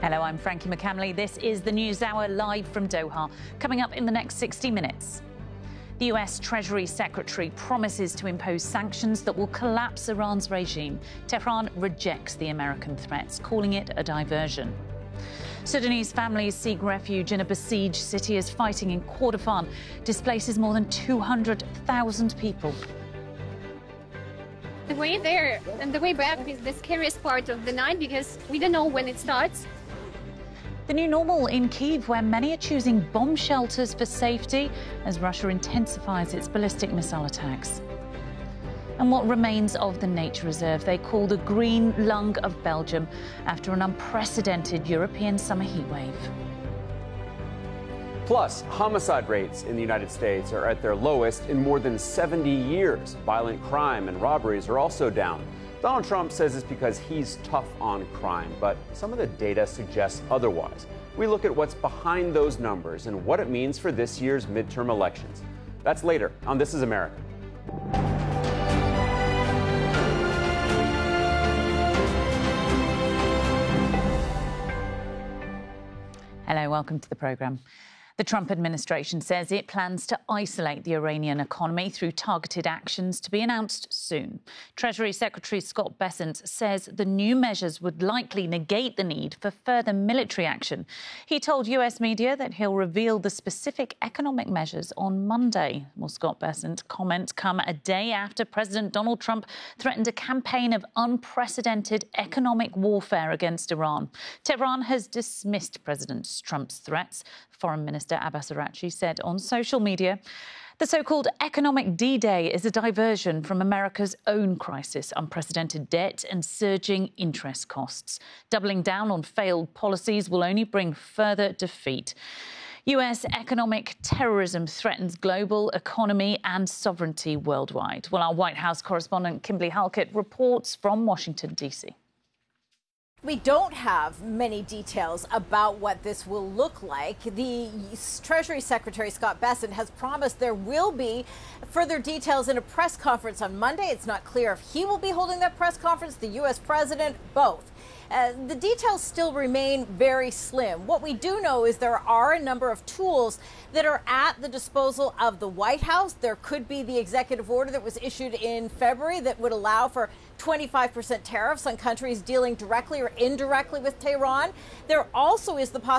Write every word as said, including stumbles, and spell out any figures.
Hello, I'm Frankie McCamley. This is the News Hour live from Doha. Coming up in the next sixty minutes. The U S Treasury Secretary promises to impose sanctions that will collapse Iran's regime. Tehran rejects the American threats, calling it a diversion. Sudanese families seek refuge in a besieged city as fighting in Kordofan displaces more than two hundred thousand people. The way there and the way back is the scariest part of the night because we don't know when it starts. The new normal in Kyiv, where many are choosing bomb shelters for safety as Russia intensifies its ballistic missile attacks. And what remains of the nature reserve they call the Green Lung of Belgium after an unprecedented European summer heatwave. Plus, homicide rates in the United States are at their lowest in more than seventy years. Violent crime and robberies are also down. Donald Trump says it's because he's tough on crime, but some of the data suggests otherwise. We look at what's behind those numbers and what it means for this year's midterm elections. That's later on This Is America. Hello, welcome to the programme. The Trump administration says it plans to isolate the Iranian economy through targeted actions to be announced soon. Treasury Secretary Scott Bessent says the new measures would likely negate the need for further military action. He told U S media that he'll reveal the specific economic measures on Monday. Well, Scott Bessent's comments come a day after President Donald Trump threatened a campaign of unprecedented economic warfare against Iran. Tehran has dismissed President Trump's threats. Foreign Minister Abbas Araghchi said on social media, the so-called economic D-Day is a diversion from America's own crisis, unprecedented debt and surging interest costs. Doubling down on failed policies will only bring further defeat. U S economic terrorism threatens global economy and sovereignty worldwide. Well, our White House correspondent Kimberly Halkett reports from Washington, D C. We don't have many details about what this will look like. The Treasury Secretary, Scott Bessent, has promised there will be further details in a press conference on Monday. It's not clear if he will be holding that press conference, the U S president, both. Uh, the details still remain very slim. What we do know is there are a number of tools that are at the disposal of the White House. There could be the executive order that was issued in February that would allow for twenty-five percent tariffs on countries dealing directly or indirectly with Tehran. There also is the possibility